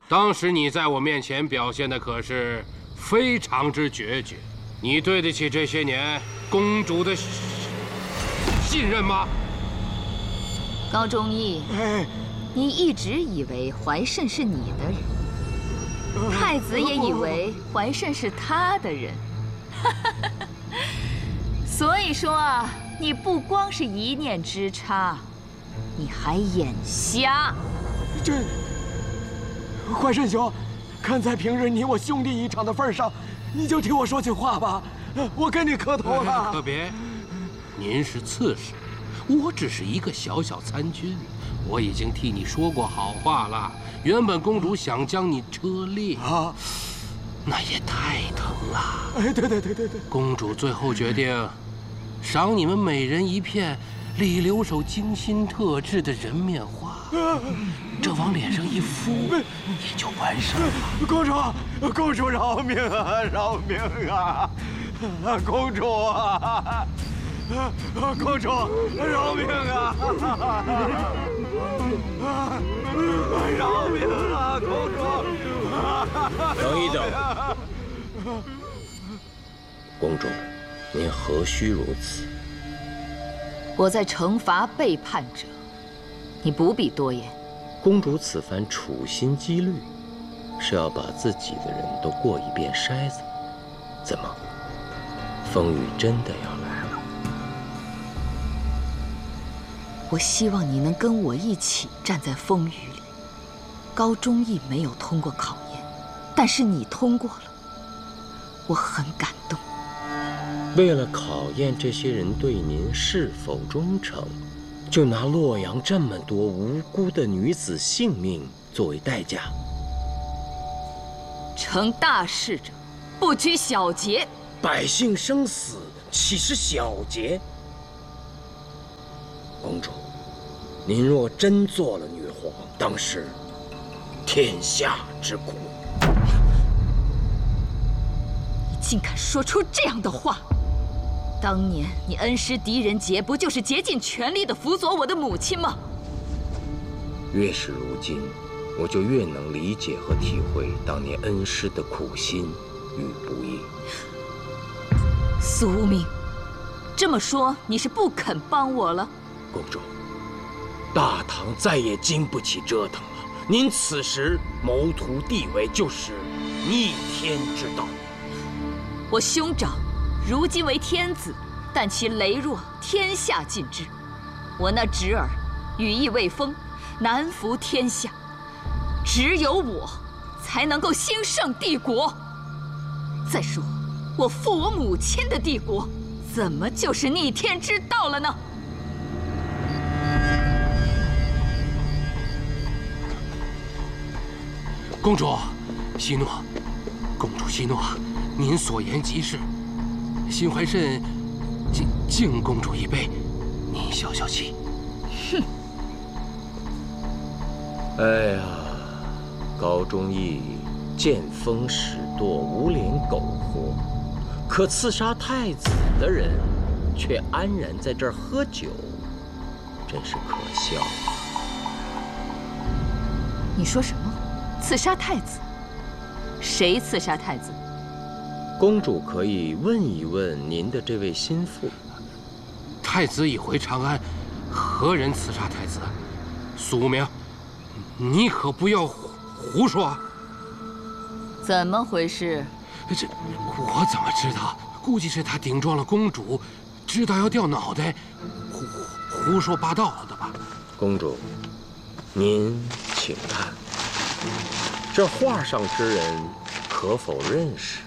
当时你在我面前表现的可是非常之决绝，你对得起这些年公主的信任吗？ 高忠义，你一直以为怀慎是你的人，太子也以为怀慎是他的人。所以说啊，你不光是一念之差，你还眼瞎。 这，怀慎兄，看在平日你我兄弟一场的份上，你就听我说句话吧，我跟你磕头了。 可别，您是刺史，我只是一个小小参军，我已经替你说过好话了。原本公主想将你车裂啊，那也太疼了。 哎，对， 公主最后决定赏你们每人一片李留守精心特制的人面花，这往脸上一敷，也就完事了。 公主饶命啊！饶命啊！公主啊！公主饶命啊！饶命啊！公主！ 等一等，公主，您何须如此？ 我在惩罚背叛者，你不必多言。 公主此番处心积虑，是要把自己的人都过一遍筛子。怎么，风雨真的要来了？ 我希望你能跟我一起站在风雨里。高忠义没有通过考验，但是你通过了，我很感动。 为了考验这些人对您是否忠诚，就拿洛阳这么多无辜的女子性命作为代价。 成大事者，不拘小节。 百姓生死岂是小节？公主，您若真做了女皇，当是天下之苦。 你竟敢说出这样的话！当年你恩师狄仁杰不就是竭尽全力地辅佐我的母亲吗？ 越是如今，我就越能理解和体会当年恩师的苦心与不易。 苏无名，这么说你是不肯帮我了？ 公主，大唐再也经不起折腾了。您此时谋图地位，就是逆天之道。 我兄长如今为天子，但其羸弱，天下尽知。我那侄儿羽翼未丰，难服天下，只有我才能够兴盛帝国。再说，我负我母亲的帝国，怎么就是逆天之道了呢？ 公主，息怒！公主息怒！您所言极是。辛怀慎敬公主一杯，您消消气。 哼！ 哎呀，高忠义见风使舵，无脸苟活，可刺杀太子的人却安然在这儿喝酒，真是可笑。 你说什么？刺杀太子？谁刺杀太子？ 公主可以问一问您的这位心腹。 太子已回长安，何人刺杀太子？苏无名，你可不要胡说。 怎么回事？ 这我怎么知道？估计是他顶撞了公主，知道要掉脑袋，胡说八道的吧？ 公主，您请看，这画上之人可否认识？